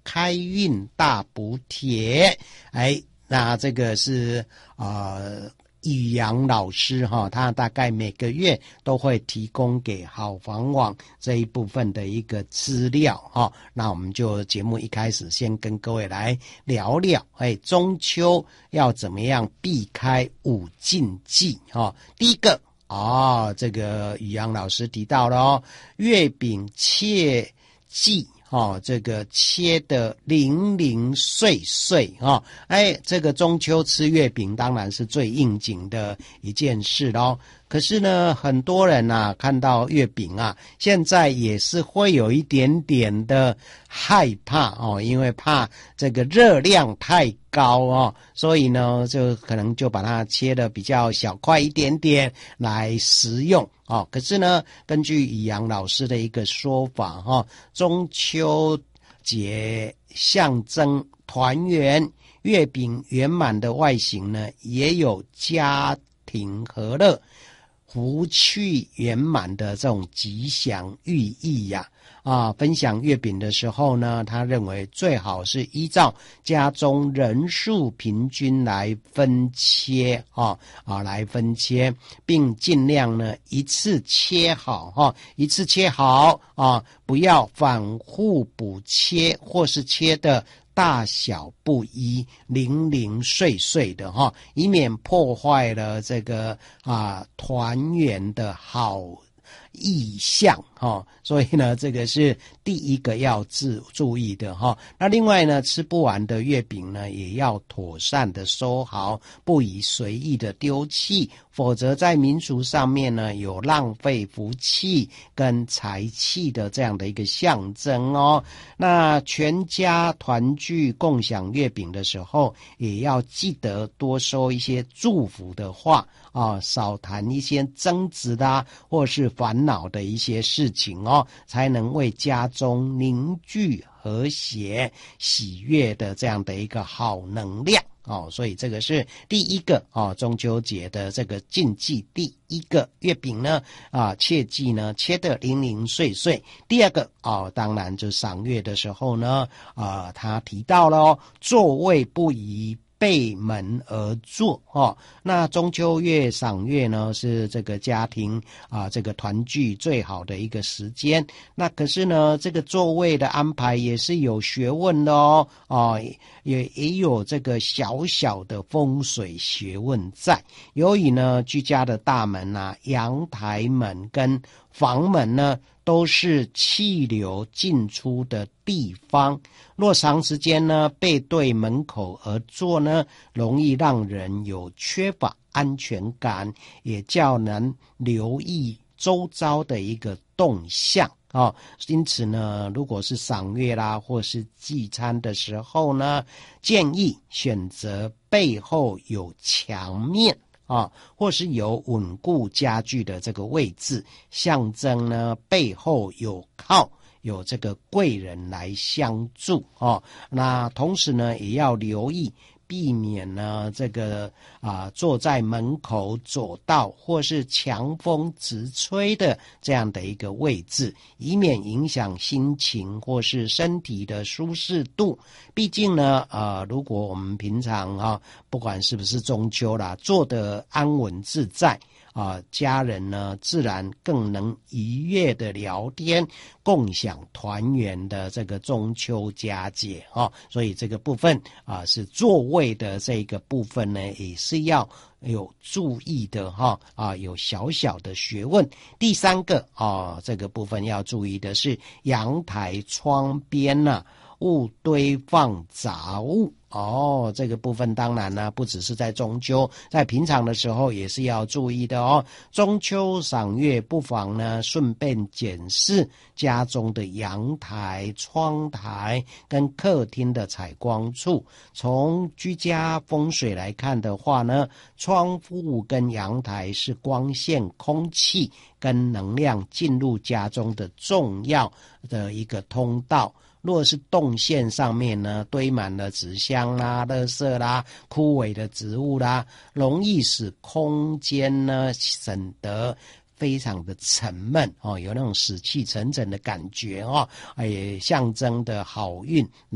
开运大补帖。那这个是宇阳老师他大概每个月都会提供给好房网这一部分的一个资料那我们就节目一开始先跟各位来聊聊中秋要怎么样避开五禁忌第一个这个宇阳老师提到了月饼切记这个切得零零碎碎这个中秋吃月饼当然是最应景的一件事咯。可是呢，很多人看到月饼现在也是会有一点点的害怕因为怕这个热量太高所以呢，就可能就把它切得比较小块一点点来食用可是呢，根据宇阳老师的一个说法中秋节象征团圆，月饼圆满的外形呢，也有家庭和乐福气圆满的这种吉祥寓意分享月饼的时候呢，他认为最好是依照家中人数平均来分切来分切，并尽量呢一次切好不要反复补切或是切的大小不一，零零碎碎的以免破坏了这个团圆的好意象所以呢，这个是第一个要注意的那另外呢，吃不完的月饼呢，也要妥善的收好，不宜随意的丢弃，否则在民俗上面呢，有浪费福气跟财气的这样的一个象征那全家团聚共享月饼的时候，也要记得多说一些祝福的话少谈一些争执或是烦恼的一些事情才能为家中凝聚和谐喜悦的这样的一个好能量所以这个是第一个中秋节的这个禁忌。第一个月饼呢切记呢切得零零碎碎。第二个当然就赏月的时候呢他提到了座位不宜背门而坐那中秋月赏月呢是这个家庭这个团聚最好的一个时间。那可是呢，这个座位的安排也是有学问的也有这个小小的风水学问在。由于呢居家的大门阳台门跟房门呢都是气流进出的地方，若长时间呢背对门口而坐呢，容易让人有缺乏安全感，也较难留意周遭的一个动向因此呢，如果是赏月啦或是聚餐的时候呢，建议选择背后有墙面或是有稳固家具的这个位置，象征呢背后有这个贵人来相助那同时呢，也要留意避免呢这个坐在门口走道或是强风直吹的这样的一个位置，以免影响心情或是身体的舒适度。毕竟呢如果我们平常不管是不是中秋啦，做得安稳自在家人呢自然更能愉悦的聊天，共享团圆的这个中秋佳节所以这个部分是座位的这个部分呢，也是要有注意的有小小的学问。第三个这个部分要注意的是阳台窗边勿堆放杂物这个部分当然呢不只是在中秋，在平常的时候也是要注意的中秋赏月不妨呢顺便检视家中的阳台、窗台跟客厅的采光处。从居家风水来看的话呢，窗户跟阳台是光线、空气跟能量进入家中的重要的一个通道。若是动线上面呢堆满了纸箱啦、垃圾啦、枯萎的植物啦，容易使空间呢显得非常的沉闷有那种死气沉沉的感觉也象征的好运